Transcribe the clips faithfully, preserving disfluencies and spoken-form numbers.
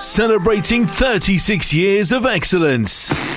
Celebrating thirty-six years of excellence.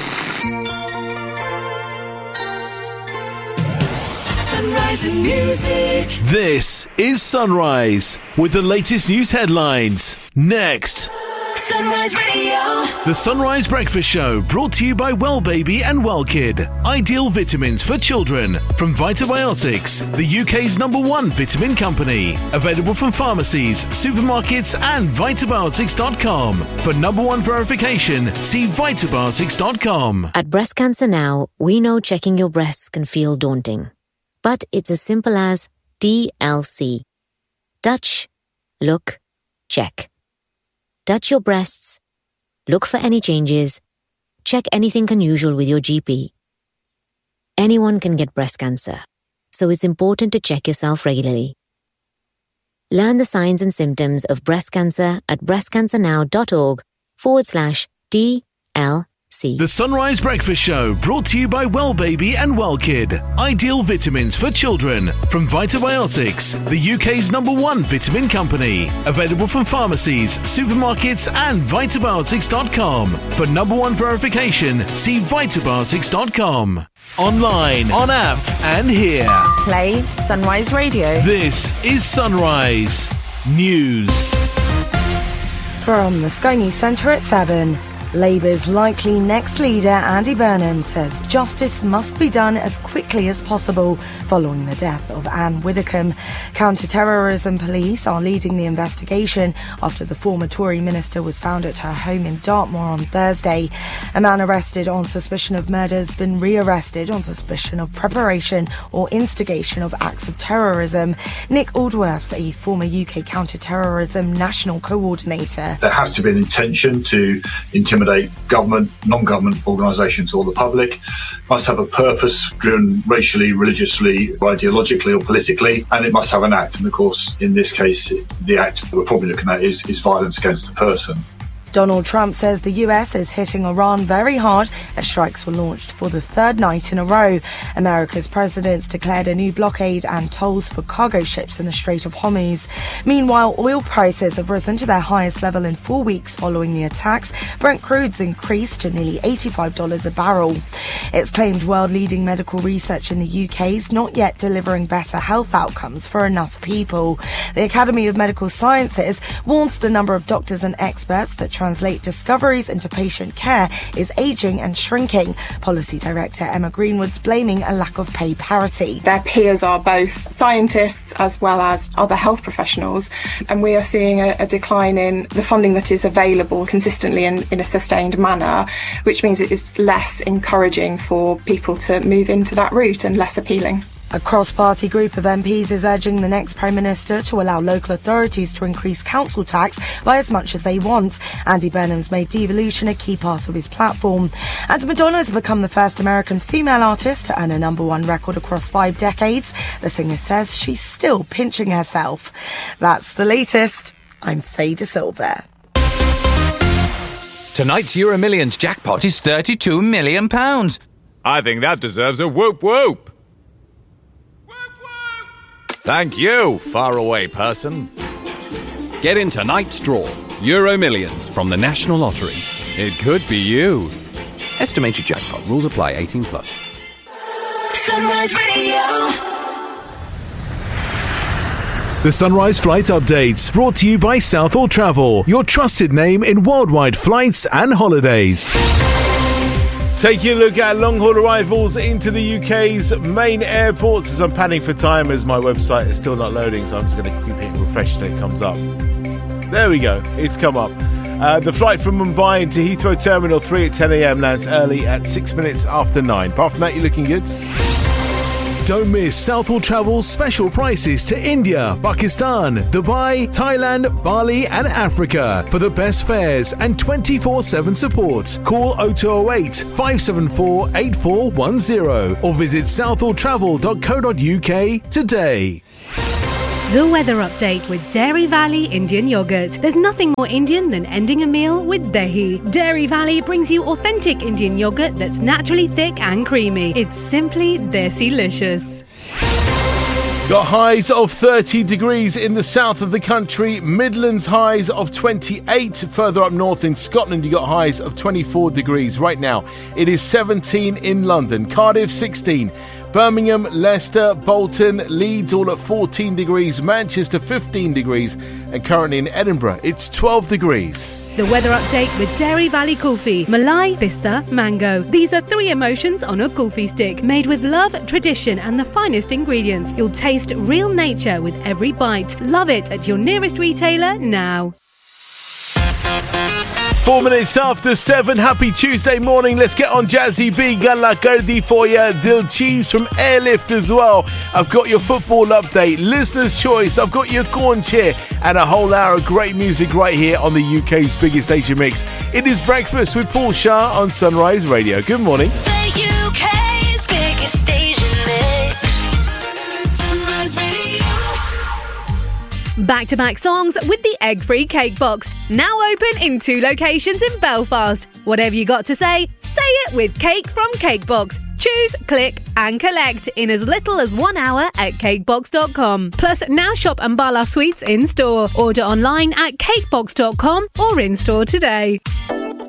Sunrise and music. This is Sunrise with the latest news headlines. Next. Sunrise Radio. The Sunrise Breakfast Show, brought to you by Well Baby and Well Kid. Ideal vitamins for children from Vitabiotics, the U K's number one vitamin company. Available from pharmacies, supermarkets and vitabiotics dot com. For number one verification, see vitabiotics dot com. At Breast Cancer Now, we know checking your breasts can feel daunting. But it's as simple as D L C. Touch, look, check. Touch your breasts, look for any changes, check anything unusual with your G P. Anyone can get breast cancer, so it's important to check yourself regularly. Learn the signs and symptoms of breast cancer at breastcancernow.org forward slash DLC. The Sunrise Breakfast Show, brought to you by Well Baby and Well Kid. Ideal vitamins for children from Vitabiotics, the U K's number one vitamin company. Available from pharmacies, supermarkets and vitabiotics dot com. For number one verification, see vitabiotics dot com. Online, on app and here. Play Sunrise Radio. This is Sunrise News. From the Sky News Centre at seven. Labour's likely next leader, Andy Burnham, says justice must be done as quickly as possible following the death of Anne Widdecombe. Counter-terrorism police are leading the investigation after the former Tory minister was found at her home in Dartmoor on Thursday. A man arrested on suspicion of murder has been re-arrested on suspicion of preparation or instigation of acts of terrorism. Nick Aldworth's a former U K counter-terrorism national coordinator. There has to be an intention to intimidate government, non-government organisations or the public. Must have a purpose driven racially, religiously, ideologically or politically, and it must have an act. And of course, in this case, the act we're probably looking at is, is violence against the person. Donald Trump says the U S is hitting Iran very hard as strikes were launched for the third night in a row. America's president's declared a new blockade and tolls for cargo ships in the Strait of Hormuz. Meanwhile, oil prices have risen to their highest level in four weeks following the attacks. Brent crude's increased to nearly eighty-five dollars a barrel. It's claimed world-leading medical research in the U K is not yet delivering better health outcomes for enough people. The Academy of Medical Sciences warns the number of doctors and experts that translate discoveries into patient care is ageing and shrinking. Policy Director Emma Greenwood's blaming a lack of pay parity. Their peers are both scientists as well as other health professionals, and we are seeing a, a decline in the funding that is available consistently and in a sustained manner, which means it is less encouraging for people to move into that route and less appealing. A cross-party group of M Ps is urging the next Prime Minister to allow local authorities to increase council tax by as much as they want. Andy Burnham's made devolution a key part of his platform. And Madonna has become the first American female artist to earn a number one record across five decades. The singer says she's still pinching herself. That's the latest. I'm Faye De Silva. Tonight's Euro Millions jackpot is thirty-two million pounds. I think that deserves a whoop whoop. Thank you, faraway person. Get in tonight's draw. Euro Millions from the National Lottery. It could be you. Estimated jackpot. Rules apply. eighteen plus. Sunrise Radio. The Sunrise Flight Updates, brought to you by Southall Travel, your trusted name in worldwide flights and holidays. Taking a look at long-haul arrivals into the U K's main airports as I'm panning for time as my website is still not loading, so I'm just going to keep hitting refresh till it comes up. There we go, it's come up. Uh, the flight from Mumbai into Heathrow Terminal three at ten a.m. lands early at six minutes after nine. Apart from that, you're looking good. Don't miss Southall Travel's special prices to India, Pakistan, Dubai, Thailand, Bali and Africa for the best fares and twenty-four seven support. Call oh two oh eight, five seven four, eight four one oh or visit southall travel dot co dot uk today. The weather update with Dairy Valley Indian Yogurt. There's nothing more Indian than ending a meal with dahi. Dairy Valley brings you authentic Indian yogurt that's naturally thick and creamy. It's simply desi-licious. Got highs of thirty degrees in the south of the country, Midlands highs of twenty-eight. Further up north in Scotland, you got highs of twenty-four degrees. Right now, it is seventeen in London, Cardiff sixteen, Birmingham, Leicester, Bolton, Leeds all at fourteen degrees, Manchester fifteen degrees, and currently in Edinburgh, it's twelve degrees. The weather update with Dairy Valley Kulfi. Malai, Pista, Mango. These are three emotions on a kulfi stick, made with love, tradition and the finest ingredients. You'll taste real nature with every bite. Love it at your nearest retailer now. Four minutes after seven, happy Tuesday morning. Let's get on Jazzy B, Gala Gardi for you. Dil Cheese from Airlift as well. I've got your football update, listener's choice. I've got your corn chair and a whole hour of great music right here on the U K's biggest Asian mix. It is breakfast with Paul Shah on Sunrise Radio. Good morning. The U K's biggest Asian mix. Sunrise Radio. Back-to-back songs with the egg-free cake box. Now open in two locations in Belfast. Whatever you got to say, say it with Cake from Cakebox. Choose, click and collect in as little as one hour at cakebox dot com. Plus, now shop Ambala Sweets in store. Order online at cakebox dot com or in store today.